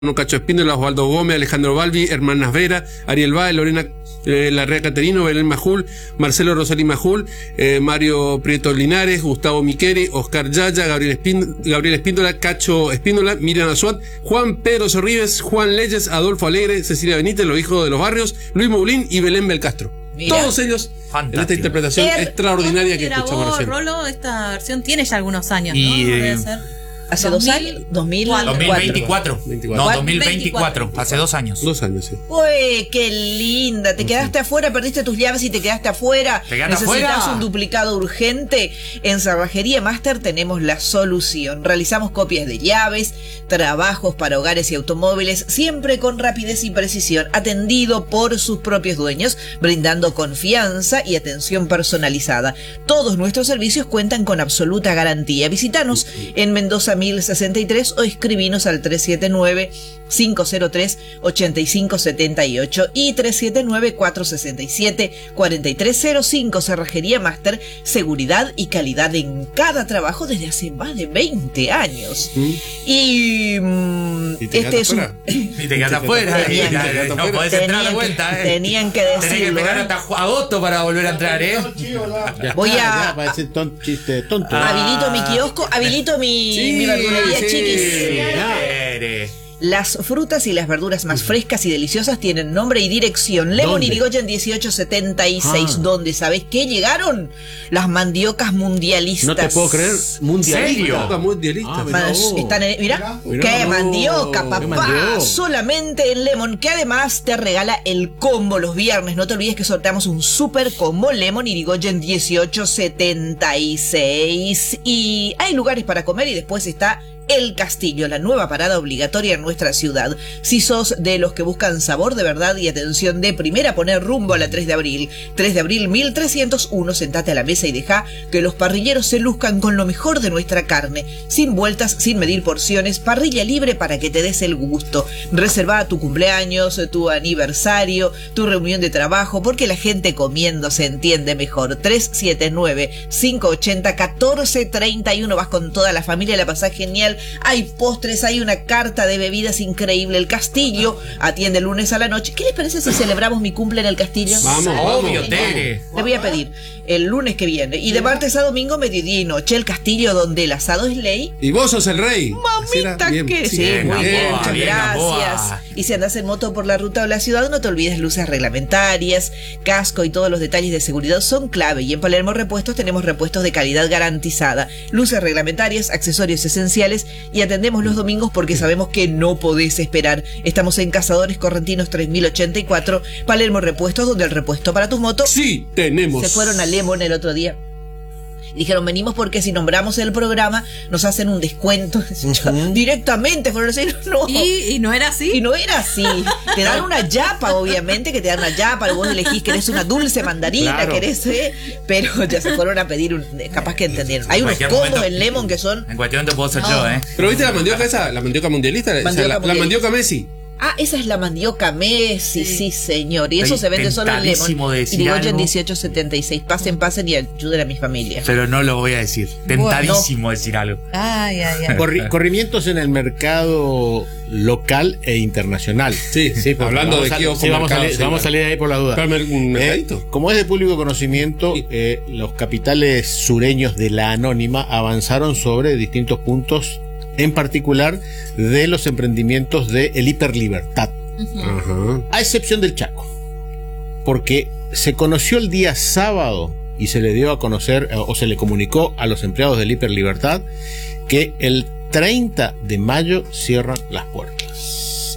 Cacho Espíndola, Osvaldo Gómez, Alejandro Balbi, Hermanas Vera, Ariel Báez, Lorena Larrea Caterino, Belén Majul, Marcelo Rosalí Majul, Mario Prieto Linares, Gustavo Miqueri, Oscar Yaya, Gabriel Espíndola, Cacho Espíndola, Miriam Azuat, Juan Pedro Sorribes, Juan Leyes, Adolfo Alegre, Cecilia Benítez, los hijos de los barrios, Luis Moulín y Belén Belcastro. Mira, todos ellos fantástico. En esta interpretación extraordinaria que escuchamos recién. Rolo, esta versión tiene ya algunos años, ¿no? Y, ¿hace 2 años? 2024. No, 2024. Hace 2 años. 2 años, sí. Uy, qué linda. Te quedaste afuera, perdiste tus llaves y te quedaste afuera. ¿Necesitas un duplicado urgente? En Cerrajería Master tenemos la solución. Realizamos copias de llaves, trabajos para hogares y automóviles, siempre con rapidez y precisión, atendido por sus propios dueños, brindando confianza y atención personalizada. Todos nuestros servicios cuentan con absoluta garantía. Visítanos en Mendoza 1063 o escribinos al 379-503-8578 y 379-467-4305. Cerrajería Master, seguridad y calidad en cada trabajo desde hace más de 20 años. Y este es un... Y te quedas afuera. No podés entrar de vuelta. Tenían que decirlo. Tenés que esperar hasta agosto para volver a entrar, Voy a... Parece chiste tonto. Habilito mi kiosco, habilito mi verdulería, chiquis. Las frutas y las verduras más frescas y deliciosas tienen nombre y dirección. Lemon Irigoyen 1876. ¿Dónde? ¿Sabés qué? Llegaron las mandiocas mundialistas. No te puedo creer. ¿Mundialista? Mundialista. Están mirá, qué mandioca, papá. Qué solamente en Lemon, que además te regala el combo los viernes. No te olvides que sorteamos un super combo Lemon Irigoyen 1876. Y hay lugares para comer y después está El Castillo, la nueva parada obligatoria en nuestra ciudad. Si sos de los que buscan sabor de verdad y atención de primera, poner rumbo a la 3 de abril. 3 de abril 1301, sentate a la mesa y deja que los parrilleros se luzcan con lo mejor de nuestra carne. Sin vueltas, sin medir porciones, parrilla libre para que te des el gusto. Reserva tu cumpleaños, tu aniversario, tu reunión de trabajo, porque la gente comiendo se entiende mejor. 379-580-1431. Vas con toda la familia, la pasás genial. Hay postres, hay una carta de bebidas increíble. El Castillo atiende lunes a la noche. ¿Qué les parece si celebramos mi cumple en el Castillo? Vamos, obvio, Tere. Le voy a pedir el lunes que viene. Y de martes a domingo, mediodía y noche. El Castillo, donde el asado es ley. Y vos sos el rey. Mamita, que sí, muy bien, muchas gracias. Y si andas en moto por la ruta o la ciudad, no te olvides luces reglamentarias, casco y todos los detalles de seguridad son clave. Y en Palermo Repuestos tenemos repuestos de calidad garantizada, luces reglamentarias, accesorios esenciales, y atendemos los domingos porque sabemos que no podés esperar. Estamos en Cazadores Correntinos 3084, Palermo Repuestos, donde el repuesto para tu moto. Sí, tenemos. Se fueron a Lemon el otro día. Dijeron, venimos porque si nombramos el programa nos hacen un descuento. Directamente fueron a decir, no. ¿Y no era así? Y no era así. Te dan una yapa, obviamente, que te dan una yapa. Vos elegís, querés una dulce mandarina, claro. Querés, pero ya se fueron a pedir capaz que entendieron. Hay unos combos en Lemon que son... En cuestión te puedo ser yo, Pero viste la mandioca esa, la mandioca mundialista, la mandioca Messi. Ah, esa es la mandioca Messi, sí señor. Y eso se vende solo en Lemon. Irigoyen 1876. Pasen y ayuden a mi familia. Pero no lo voy a decir. Tentadísimo decir algo. Ay. Corrimientos en el mercado local e internacional. Sí, hablando de kioscos. Vamos a salir de ahí por la duda. Como es de público conocimiento, los capitales sureños de la Anónima avanzaron sobre distintos puntos, en particular de los emprendimientos de el Hiperlibertad, a excepción del Chaco, porque se conoció el día sábado y se le dio a conocer o se le comunicó a los empleados del Hiperlibertad que el 30 de mayo cierran las puertas.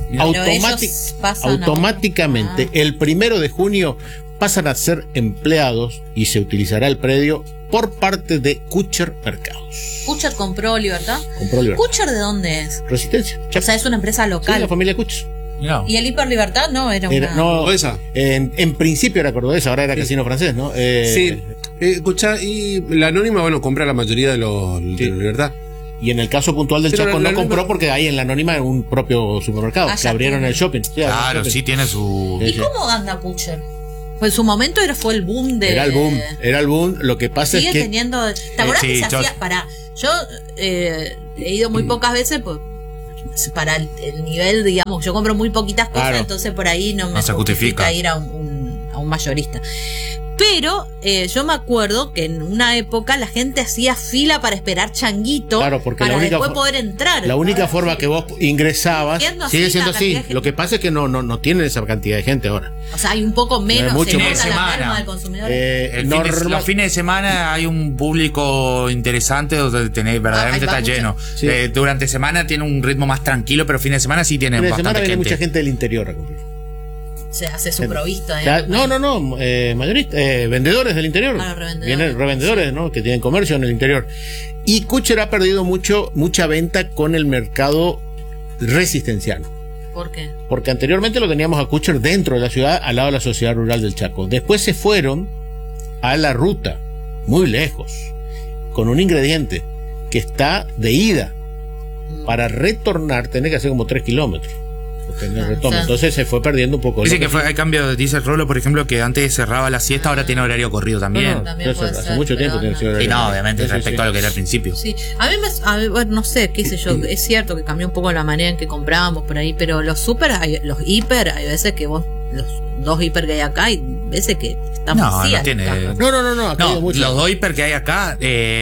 Automáticamente el 1 de junio pasan a ser empleados y se utilizará el predio por parte de Kucher Mercados. Kucher compró Libertad. ¿Kucher de dónde es? Resistencia. O sea, es una empresa local. Sí, la familia Kucher. No. ¿Y el Hiperlibertad no era una...? No, esa. En principio era cordobesa, ahora era casino francés, ¿no? Sí. Escuchá, y la Anónima, compra la mayoría de los Libertad. Y en el caso puntual del Chaco no compró porque hay en la Anónima un propio supermercado que abrieron el shopping. Claro, sí tiene su... ¿Y cómo anda Kucher? Pues en su momento fue el boom de... Era el boom. Lo que pasa es que... Sigue teniendo... ¿Te acordás que se hacía? Yo he ido muy pocas veces, pues para el nivel, digamos, yo compro muy poquitas cosas, Claro. entonces por ahí no me se justifica justifica ir a un mayorista. Pero yo me acuerdo que en una época la gente hacía fila para esperar changuito, Claro, porque para la única después fo- poder entrar. La única forma que vos ingresabas Siendo así sigue siendo la cantidad así. de gente. Lo que pasa es que no tienen esa cantidad de gente ahora. O sea, hay un poco menos, mucho se más. nota Fin de la semana. merma del consumidor. Los fines de semana hay un público interesante donde tenés, verdaderamente va está mucha- lleno. Sí. Durante semana tiene un ritmo más tranquilo, pero fin de semana sí tienen En la semana bastante viene gente. mucha gente del interior a comprar. Se hace su provista. No, mayoristas, vendedores del interior. Ah, los revendedores. Vienen revendedores, ¿no? Que tienen comercio en el interior. Y Kucher ha perdido mucha venta con el mercado resistenciano. ¿Por qué? Porque anteriormente lo teníamos a Kucher dentro de la ciudad, al lado de la Sociedad Rural del Chaco. Después se fueron a la ruta, muy lejos, con un ingrediente que está de ida. Para retornar tenés que hacer como 3 kilómetros. Tener retorno. o sea, Entonces se fue perdiendo un poco. Dice que hay cambio, dice el Rolo, por ejemplo, que antes cerraba la siesta, ahora tiene horario corrido también. También Eso puede hace ser, mucho tiempo pero tiene ese horario. Y no, obviamente, Sí, respecto sí. a lo que era al principio. Sí, a mí bueno, no sé, qué sé yo, es cierto que cambió un poco la manera en que comprábamos por ahí, pero los super, los hiper, hay veces que vos, los 2 hiper que hay acá, hay veces que están No, vacías. no tiene. las cajas. No, ha caído No, mucho. los 2 hiper que hay acá,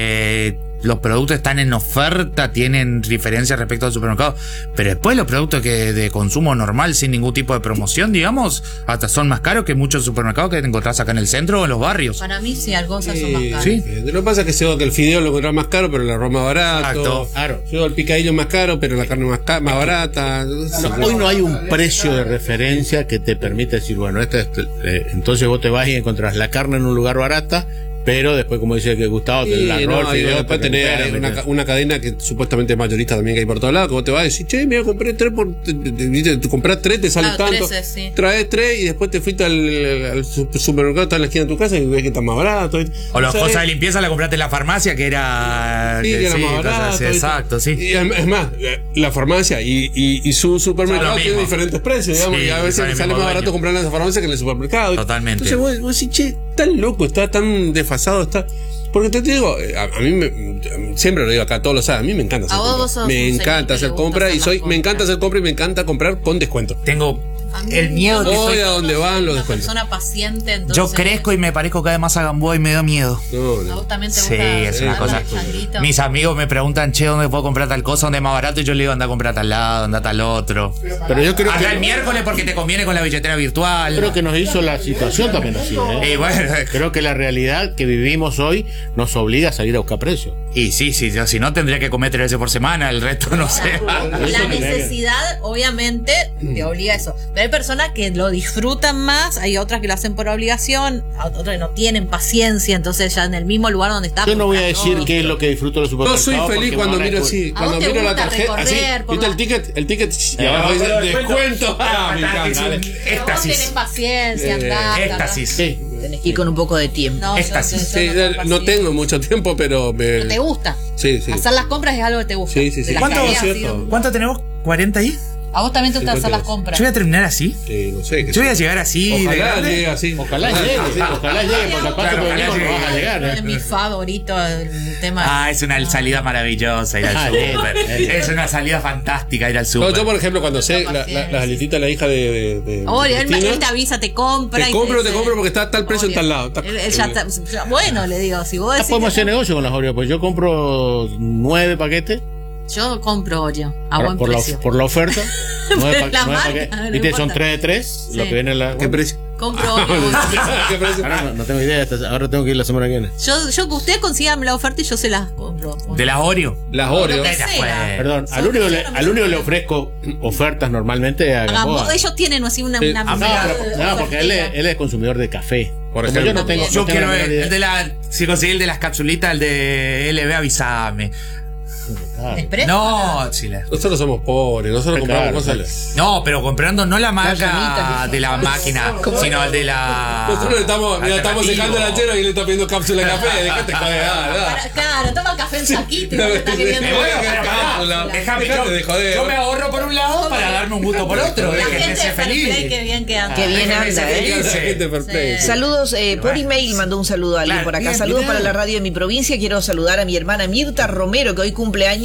los productos están en oferta, tienen diferencias respecto al supermercado, pero después los productos que de consumo normal, sin ningún tipo de promoción, digamos, hasta son más caros que muchos supermercados que te encontrás acá en el centro o en los barrios. Para mí sí, algunas son más caras. sí. Lo que pasa es que el fideo lo encontrás más caro, pero el arroz más barato. Exacto. Claro. El picadillo más caro, pero la carne más barata. Hoy no hay un precio de referencia que te permita decir, bueno, entonces vos te vas y encontrás la carne en un lugar barata, pero después, como dice que Gustavo, Sí, el arroz, el fideo, después te tenés recupera, una cadena que supuestamente es mayorista también que hay por todos lados, que vos te vas a decir, che, mira, compré 3 tú compras 3, te sale Claro, tanto, 13, sí. traes 3 y después te fuiste al supermercado, está en la esquina de tu casa y ves que está más barato. O las sea, cosas de limpieza la compraste en la farmacia, que era. Sí, que era más cosas barato. así, exacto, sí. Y es más, la farmacia y su supermercado Son lo tienen mismo. diferentes precios, digamos, Sí, y a son veces el te sale mismo más barato dueño. comprar en esa farmacia que en el supermercado. Totalmente. Entonces vos decís, che, tan loco, está tan desfasado, está. Porque te digo, a mí siempre lo digo acá todos los años, a mí me encanta hacer A vos compras. sos Me un señor encanta que hacer le gusta compras hacer y las me compras. encanta hacer compras y me encanta comprar con descuento. Tengo A mí- el miedo que Voy soy. a donde van los una descuentos. persona paciente, entonces. Yo crezco y me parezco cada vez más a Gamboa y me da miedo. No, ¿A no. vos también te Sí, gusta es una dar cosa. el changuito? Mis amigos me preguntan, che, ¿dónde puedo comprar tal cosa? ¿Dónde es más barato? Y yo le digo, anda a comprar a tal lado, anda a tal otro. Pero yo creo Anda el que, miércoles porque te conviene con la billetera virtual. creo que nos hizo la situación también así, ¿eh? Y bueno, Creo que la realidad que vivimos hoy nos obliga a salir a buscar precios. y sí, yo si no tendría que comer 3 veces por semana, el resto no sé. La necesidad, obviamente, te obliga a eso. Pero hay personas que lo disfrutan más, hay otras que lo hacen por obligación, otras que no tienen paciencia, entonces ya en el mismo lugar donde está. Yo no voy a compran decir todo. qué es lo que disfruto de los Yo supermercados. soy feliz porque cuando me van a miro descubrir. así, ¿A cuando vos te miro la gusta tarjeta, así, recorrer por viste la- el ticket y abajo dice descuento. Ah, me encanta. Pero vos tenés Éxtasis. paciencia, andá, Éxtasis. Sí. Tenés que ir con un poco de tiempo. No, yo Éxtasis. Sí, no no tengo mucho tiempo, pero Pero te gusta. Sí, sí. Hacer las compras es algo que te gusta. Sí, sí, De sí. las ¿Cuánto- tareas, es sí. cierto? ¿Cuánto tenemos? ¿40 ahí? A vos también te gusta hacer las 52. compras. Yo voy a terminar así. No sé. Yo voy a llegar así. de Ojalá grande. llegue así. Ojalá llegue, porque aparte Claro, por ojalá venimos no llegue. vas a llegar. Es mi favorito el tema. Ah, es una salida maravillosa ir al Ah, súper. bien. Es una salida fantástica ir al No, súper. yo, por ejemplo, cuando sé Con paciencia. las galetitas, la hija de Oye, él Cristina, te avisa, te compra. te y compro dice- porque está a tal precio en Obvio. tal lado. Él ya está- bueno, le digo, si vos Ya decís. podemos que hacer negocio con las Oreo, pues yo compro 9 paquetes yo compro Oreo a buen por precio. la oferta. 9 La marca, paquetes. no Viste, son importa. 3 de 3, lo Sí. que viene en la. ¿Qué precio? Compro Oreo. ¿Qué precio? Ahora no tengo idea, ahora tengo que ir la semana que viene. Yo que ustedes consigan la oferta y yo se las compro. De las Oreo. Las Lo Oreo. que Ya sea. fue. Perdón, Son al único, millones, al único le ofrezco ofertas normalmente a Gamboa. Ellos tienen así una. Sí. una No, no, porque él es consumidor de café. Por Como ejemplo. yo no tengo, Yo no tengo quiero la menor ver idea. el de la. Si conseguí el de las capsulitas, el de LB, avísame. ¿Express? No, Chile. Nosotros somos pobres, nosotros Claro, compramos claro. cosas. No, pero comprando no la marca llamitas, de la máquina, sino el de la. Nosotros le estamos alternativo. secando el lanchero y él le está pidiendo cápsula de café. Dejate joder, Claro, toma café en saquito y vos está queriendo. Y bueno, pero cápsula. déjame, Dejate de joder. yo me ahorro por un lado para darme un gusto por otro. La Déjenme gente ser de Fair Play, feliz. qué bien que anda. Qué bien Déjenme anda, ser ¿eh? feliz. La gente fair play. Sí. Saludos por email, mandó un saludo a alguien Claro, por acá. bien, Saludos bien. para la radio de mi provincia. Quiero saludar a mi hermana Mirta Romero, que hoy cumple años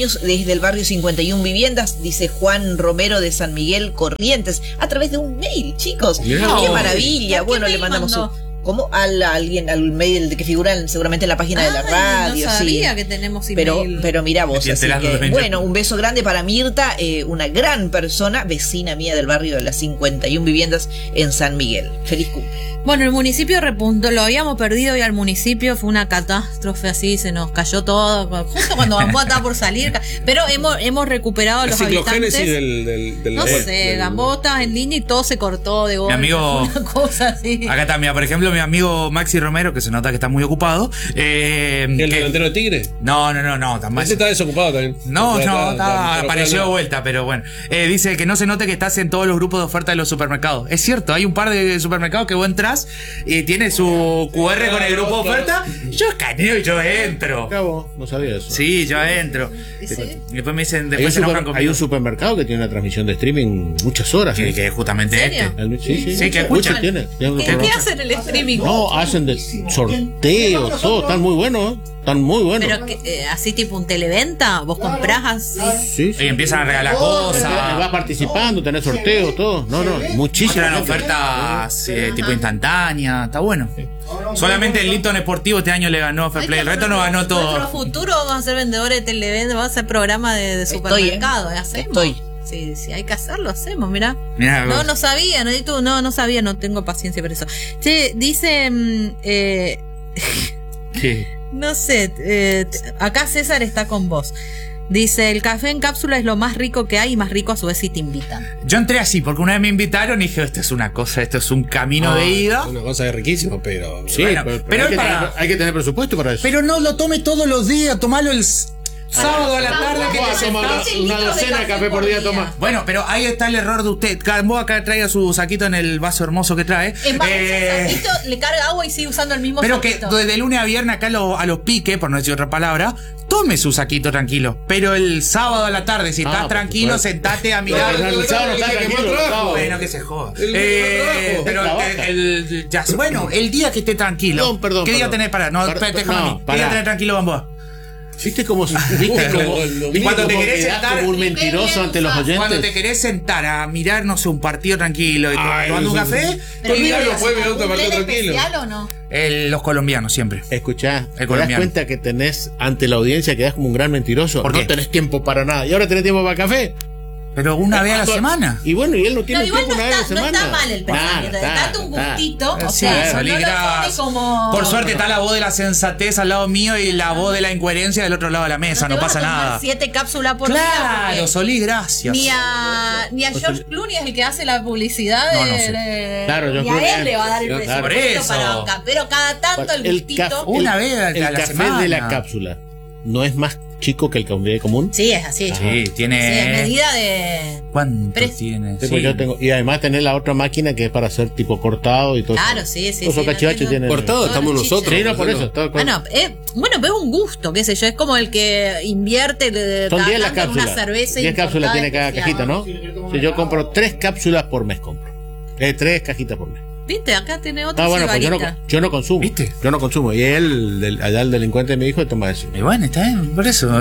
años desde el barrio 51 Viviendas, dice Juan Romero de San Miguel Corrientes, a través de un mail, chicos. Yeah. ¡Qué maravilla! Bueno, le mandamos como alguien al mail que figuran seguramente en la página de la radio. No sabía sí. que tenemos email. Pero mira vos, así que, bueno, un beso grande para Mirta, una gran persona, vecina mía del barrio de las 51 Viviendas en San Miguel. Feliz cumple. Bueno, el municipio repuntó, lo habíamos perdido y al municipio fue una catástrofe así, se nos cayó todo, justo cuando Gamboa estaba por salir, pero hemos recuperado a los habitantes. Del no sé, Gamboa estaba en línea y todo se cortó de golpe. Mi amigo, una cosa así. Acá está, mira, por ejemplo, mi amigo Maxi Romero, que se nota que está muy ocupado. ¿El delantero de Tigre? No, tampoco. Ese está desocupado también. Apareció de vuelta, pero bueno. Dice que no se note que estás en todos los grupos de oferta de los supermercados. Es cierto, hay un par de supermercados que vos entras y tiene su QR con el grupo de oferta. Yo escaneo y yo entro. Cabo, no sabía eso. Sí, yo entro. ¿Sí? Después me dicen, después se enojan conmigo. Hay un supermercado que tiene una transmisión de streaming muchas horas. Que es justamente ¿En serio? Sí, que escuchan. ¿Qué hacen el streaming? No, hacen de sorteos, todo. Están muy buenos, Están muy buenos. Pero así tipo un televenta, vos comprás así. Sí. Y empiezan a regalar cosas. Vas participando, tenés sorteos, todo. No, muchísimas ofertas tipo instantánea. Está bueno. Solamente el Lipton Esportivo este año le ganó a Fair Play. El resto no ganó todo. En nuestro futuro vamos a ser vendedores de televenta, vamos a hacer programa de supermercado. Hacemos. Sí, hay que hacerlo, hacemos, mirá. No sabía, no sabía, no tengo paciencia por eso. Che, dice ¿qué? No sé, acá César está con vos. Dice, el café en cápsula es lo más rico que hay y más rico a su vez si te invitan. Yo entré así porque una vez me invitaron y dije, esto es una cosa, esto es un camino de ida. Una cosa de riquísimo, pero... Sí, bueno, pero hay que tener presupuesto para eso. Pero no lo tomes todos los días, tomalo el sábado a la tarde que te sentás. Una docena de café por día toma. Bueno, pero ahí está el error de usted. Vos acá traiga su saquito en el vaso hermoso que trae. En ese saquito le carga agua y sigue usando el mismo pero saquito. Que de lunes a viernes acá a los piques, por no decir otra palabra, tome su saquito tranquilo. Pero el sábado a la tarde, si estás tranquilo, sentate a mirar. El sábado no está tranquilo. Bueno, que se joda. Pero bueno, el día que esté tranquilo. Perdón. ¿Qué día tenés para? ¿Qué día tenés tranquilo, Gamboa? ¿Viste cómo cuando te querés sentar como un mentiroso ante los oyentes? Cuando te querés sentar a mirar, no sé, un partido tranquilo y tomando un café, ¿Especial o no? Los colombianos siempre. Escuchá, ¿te das cuenta que tenés ante la audiencia quedás como un gran mentiroso? ¿Por qué? No tenés tiempo para nada. ¿Y ahora tenés tiempo para café? Pero una vez a la semana. Y bueno, y él no tiene tiempo una vez a la semana. No está mal el pensamiento. Date un gustito. O sea, no lo tomes como... Por suerte está la voz de la sensatez al lado mío y la voz de la incoherencia del otro lado de la mesa. No pasa nada. 7 cápsulas por día. Claro, Solís, gracias. Ni a George Clooney es el que hace la publicidad de... Claro, ni a él le va a dar el presupuesto para... Pero cada tanto el gustito... Una vez a la semana. El café de la cápsula no es más chico que el café común. Sí, es así. Sí, tiene... Sí, en medida de... ¿Cuánto tiene? Sí, pues yo tengo... Y además tenés la otra máquina que es para hacer tipo cortado y todo. Claro, eso. sí. Esos cachivaches tienen... Cortado estamos nosotros. Sí, no, por eso. Bueno, pero es un gusto, qué sé yo. Es como el que invierte son 10 las cápsulas. Una cerveza 10 cápsulas tiene cada cajita, ¿no? Si yo compro 3 cápsulas por mes, compro. 3 cajitas por mes. ¿Viste? Acá tiene otra pues yo no consumo. ¿Viste? Yo no consumo. Y allá el delincuente me dijo, toma eso. Y bueno, está bien, por eso.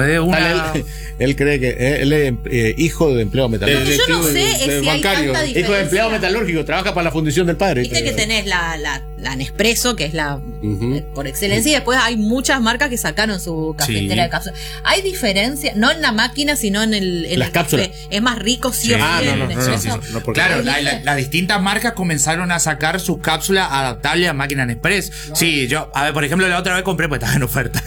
Él cree que él es hijo de empleado metalúrgico. Yo no sé si hay tanta diferencia. Hijo de empleado metalúrgico, trabaja para la fundición del padre. Viste que tenés la Nespresso, que es la por excelencia, y después hay muchas marcas que sacaron su cafetera de cápsula. Hay diferencia, no en la máquina, sino en las cápsulas. Es más rico, sí o sí. Claro, las distintas marcas comenzaron a sacar sus cápsulas adaptables a máquina Nespresso. Sí, yo, a ver, por ejemplo, la otra vez compré, pues estaba en oferta.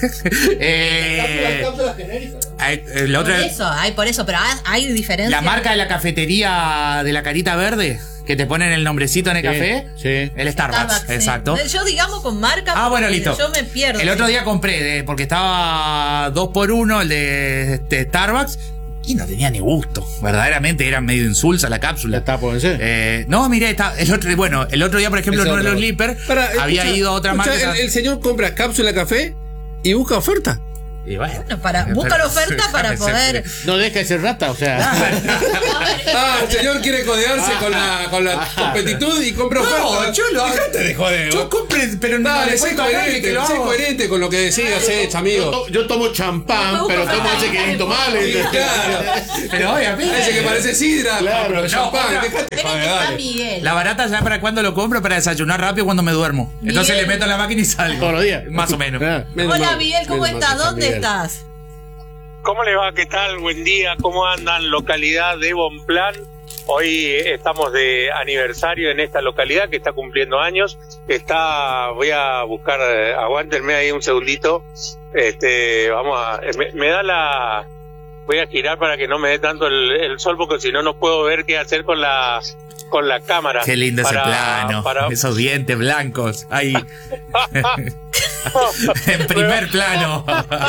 Cápsulas genéricas. Por eso, pero hay diferencia. La marca de la cafetería de la carita verde, que te ponen el nombrecito en el café. Sí. El Starbucks, exacto. Yo digamos con marca, bueno, listo. Yo me pierdo. El otro día compré, porque estaba 2x1 el de Starbucks. Y no tenía ni gusto. Verdaderamente era medio insulsa la cápsula. ¿Está por vencer? No, miré, el otro día, por ejemplo, en los Slipper había ido a otra marca. El señor compra cápsula de café y busca oferta. Y bueno, busca la oferta para poder. No deja de ser rata, o sea. El señor quiere codearse con la competitud y compra oferta. No, chulo, dejate de joder. Yo compré, pero no. Dale, sé coherente con lo que decís, amigo. Yo tomo champán, pero tomo ese que es intomable. Claro. Pero obviamente. Ese que parece sidra. Claro, champán. Dejate de joder, dale. La barata, ¿sabes para cuándo lo compro? Para desayunar rápido cuando me duermo. Entonces le meto en la máquina y salgo. Todos los días. Más o menos. Hola, Miguel, ¿cómo estás? ¿Dónde estás? ¿Cómo le va? ¿Qué tal? Buen día. ¿Cómo andan? Localidad de Bonplan. Hoy estamos de aniversario en esta localidad que está cumpliendo años. Voy a buscar, aguántenme ahí un segundito. Voy a girar para que no me dé tanto el sol, porque si no, no puedo ver qué hacer con la cámara. Qué lindo ese plano. Esos dientes blancos. Ahí. En primer plano.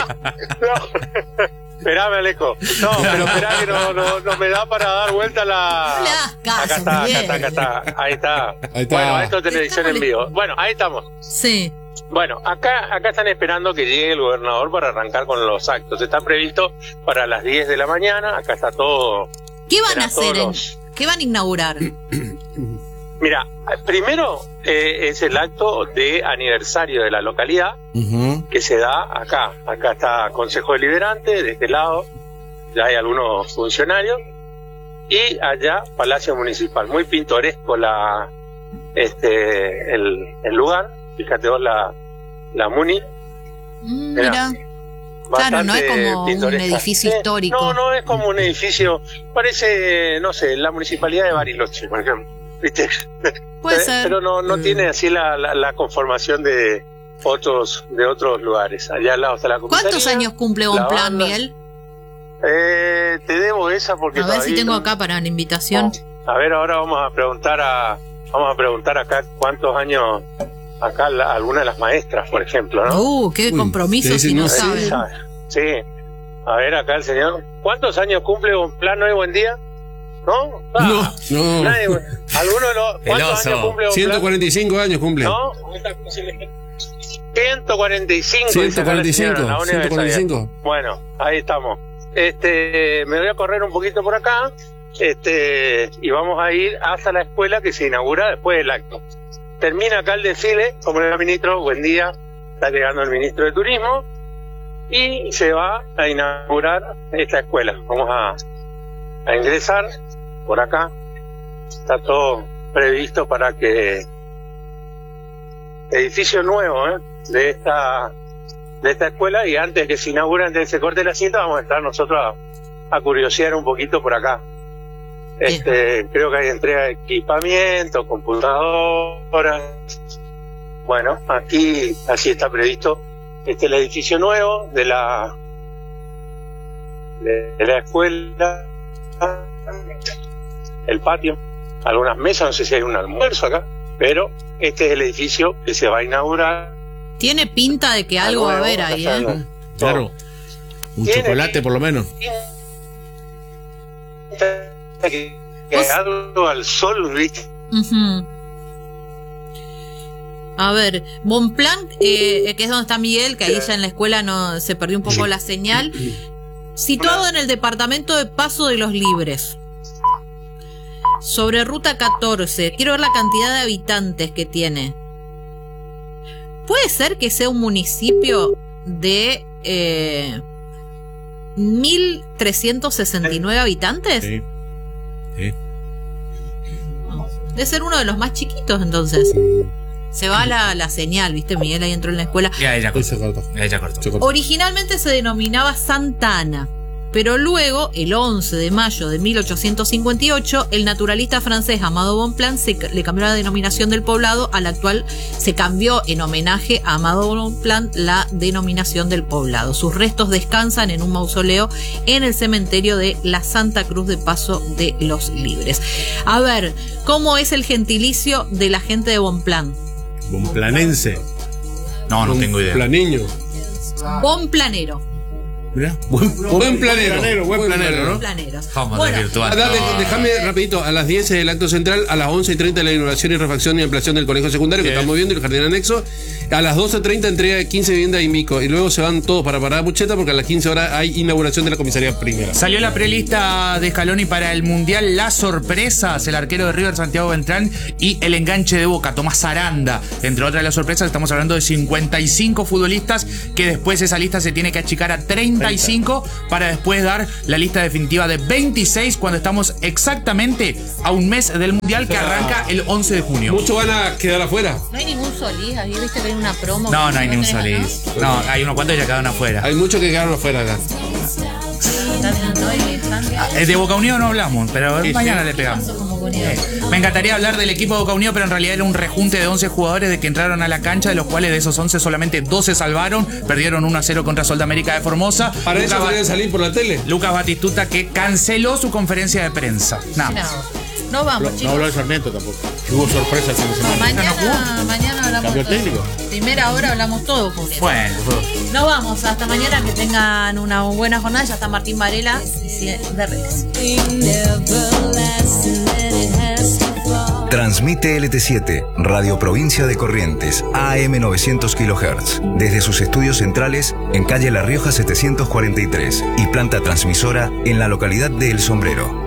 Esperame, Alejo. No, pero esperá que no me da para dar vuelta la... No le das caso, acá está. Ahí está. Bueno, esto es televisión en vivo. Bueno, ahí estamos. Sí. Bueno, acá están esperando que llegue el gobernador para arrancar con los actos. Está previsto para las 10 de la mañana. Acá está todo. ¿Qué van a hacer? ¿Qué van a inaugurar? Mira, primero es el acto de aniversario de la localidad, que se da acá. Acá está Consejo Deliberante, de este lado ya hay algunos funcionarios, y allá Palacio Municipal. Muy pintoresco el lugar. Fíjate vos la Muni. Mira. Claro, no es como un edificio histórico. No es como un edificio. Parece, no sé, la municipalidad de Bariloche, por ejemplo. ¿Viste? Puede ser. Pero no tiene así la conformación de otros lugares. Allá al lado está la comisaría. ¿Cuántos años cumple Bonplan, Miguel? Te debo esa porque a ver si tengo acá para la invitación. A ver, ahora vamos a preguntar acá cuántos años acá alguna de las maestras, por ejemplo, ¿no? Qué compromiso si no saben. Sí. A ver acá el señor. ¿Cuántos años cumple Bonplan hoy? Buen día. ¿No? No. Nadie, ¿alguno de los cuántos años cumple Bonplan? 145 años cumple. ¿No? 145. Bueno, ahí estamos. Me voy a correr un poquito por acá. Y vamos a ir hasta la escuela que se inaugura después del acto. Termina acá el desfile, como el ministro, buen día, está llegando el ministro de Turismo, y se va a inaugurar esta escuela. Vamos a ingresar por acá. Está todo previsto para que edificio nuevo de esta escuela, y antes que se inaugure, antes que se corte la cinta, vamos a estar nosotros a curiosear un poquito por acá. Creo que hay entrega de equipamiento, computadoras. Bueno, aquí así está previsto. El edificio nuevo de la escuela, el patio, algunas mesas, no sé si hay un almuerzo acá, pero este es el edificio que se va a inaugurar. Tiene pinta de que algo va a haber ahí, Claro, un chocolate por lo menos. Quedado al sol, ¿viste? A ver, Bonplan, que es donde está Miguel, que ahí ya en la escuela se perdió un poco la señal. Situado en el departamento de Paso de los Libres, sobre ruta 14. Quiero ver la cantidad de habitantes que tiene. ¿Puede ser que sea un municipio de 1.369 habitantes? Sí. Debe ser uno de los más chiquitos, entonces. Se va la señal, ¿viste? Miguel ahí entró en la escuela. Ya cortó. Originalmente se denominaba Santa Ana, pero luego, el 11 de mayo de 1858, el naturalista francés Amado Bonplan le cambió la denominación del poblado a la actual. Se cambió en homenaje a Amado Bonplan la denominación del poblado. Sus restos descansan en un mausoleo en el cementerio de la Santa Cruz de Paso de los Libres. A ver, ¿cómo es el gentilicio de la gente de Bonplan? Bonplanense. No tengo idea. Planiño. Bonplanero. Buen planero, ¿no? Déjame rapidito, a las 10 es el acto central, a las 11:30 la inauguración y refacción y ampliación del colegio secundario que estamos viendo y el jardín anexo, a las 12:30 entrega de 15 viviendas y Mico, y luego se van todos para Parada Pucheta porque a las 15 horas hay inauguración de la comisaría primera. Salió la prelista de Scaloni para el Mundial, las sorpresas, el arquero de River, Santiago Beltrán, y el enganche de Boca, Tomás Aranda. Entre otras de las sorpresas, estamos hablando de 55 futbolistas, que después esa lista se tiene que achicar a 35 para después dar la lista definitiva de 26 cuando estamos exactamente a un mes del Mundial, que arranca el 11 de junio. Muchos van a quedar afuera. No hay ningún Solís, ahí viste que hay una promo. No hay ningún Solís. No, hay unos cuantos que ya quedaron afuera. Hay muchos que quedaron afuera acá. De Boca Unido no hablamos, pero mañana le pegamos. Me encantaría hablar del equipo de Boca Unido, pero en realidad era un rejunte de 11 jugadores de que entraron a la cancha, de los cuales de esos 11 solamente 12 salvaron, perdieron 1-0 contra Sol de América de Formosa. Para eso podrían salir por la tele. Lucas Batistuta, que canceló su conferencia de prensa. Nada más. No vamos, chicos. No habló de Sarmiento tampoco. Hubo sorpresa el fin de semana. Mañana hablamos. ¿Cambio técnico? Primera hora hablamos todo, Julio. Bueno. Nos vamos. Hasta mañana. Que tengan una buena jornada. Ya está Martín Varela de regreso. Transmite LT7, Radio Provincia de Corrientes, AM 900 kHz, desde sus estudios centrales en calle La Rioja 743 y planta transmisora en la localidad de El Sombrero.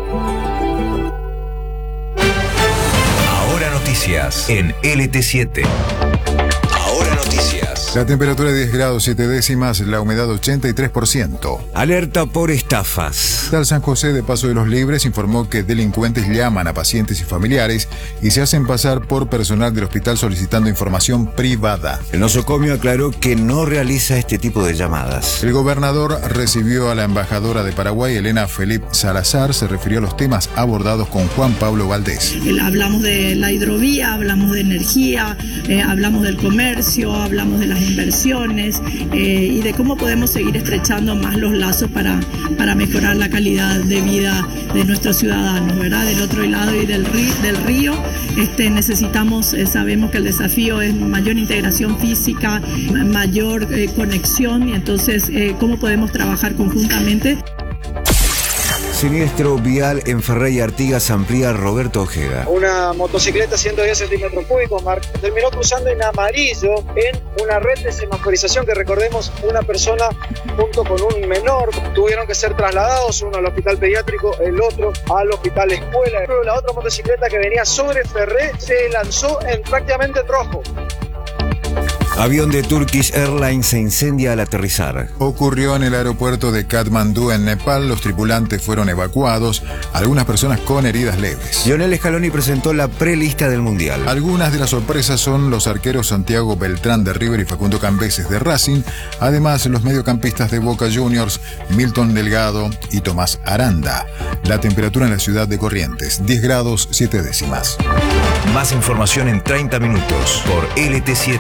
Ahora noticias en LT7. Ahora noticias. La temperatura 10 grados 7 décimas, la humedad 83%. Alerta por estafas. Tal San José de Paso de los Libres informó que delincuentes llaman a pacientes y familiares y se hacen pasar por personal del hospital solicitando información privada. El nosocomio aclaró que no realiza este tipo de llamadas. El gobernador recibió a la embajadora de Paraguay, Elena Felipe Salazar. Se refirió a los temas abordados con Juan Pablo Valdés. Hablamos de la hidrovía, hablamos de energía, hablamos del comercio, hablamos de las inversiones y de cómo podemos seguir estrechando más los lazos para mejorar la calidad de vida de nuestros ciudadanos, ¿verdad? Del otro lado y del río necesitamos, sabemos que el desafío es mayor integración física, mayor conexión, y entonces cómo podemos trabajar conjuntamente. Siniestro vial en Ferrey Artigas, amplía Roberto Ojeda. Una motocicleta 110 centímetros cúbicos terminó cruzando en amarillo en una red de semaforización que, recordemos, una persona junto con un menor tuvieron que ser trasladados, uno al hospital pediátrico, el otro al hospital escuela. La otra motocicleta que venía sobre Ferrey se lanzó prácticamente en rojo. Avión de Turkish Airlines se incendia al aterrizar. Ocurrió en el aeropuerto de Katmandú, en Nepal. Los tripulantes fueron evacuados, algunas personas con heridas leves. Lionel Scaloni presentó la prelista del Mundial. Algunas de las sorpresas son los arqueros Santiago Beltrán de River y Facundo Cambeses de Racing. Además, los mediocampistas de Boca Juniors, Milton Delgado y Tomás Aranda. La temperatura en la ciudad de Corrientes, 10 grados 7 décimas. Más información en 30 minutos por LT7.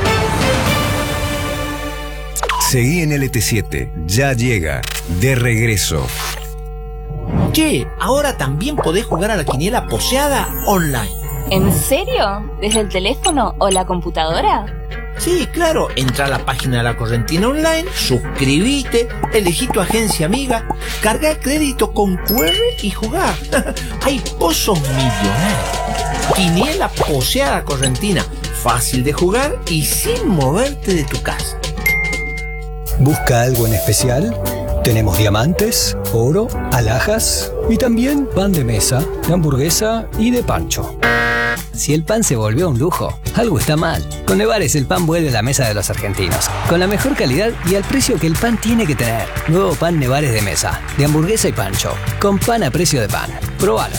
Seguí en LT7, ya llega, de regreso. Che, ahora también podés jugar a la quiniela poseada online. ¿En serio? ¿Desde el teléfono o la computadora? Sí, claro, entra a la página de la Correntina Online, suscribite, elegí tu agencia amiga, carga el crédito con QR y jugá. Hay pozos millonarios. Quiniela poseada Correntina, fácil de jugar y sin moverte de tu casa. ¿Busca algo en especial? Tenemos diamantes, oro, alhajas y también pan de mesa, de hamburguesa y de pancho. Si el pan se volvió un lujo, algo está mal. Con Nevares el pan vuelve a la mesa de los argentinos, con la mejor calidad y al precio que el pan tiene que tener. Nuevo pan Nevares de mesa, de hamburguesa y pancho, con pan a precio de pan. Probalo.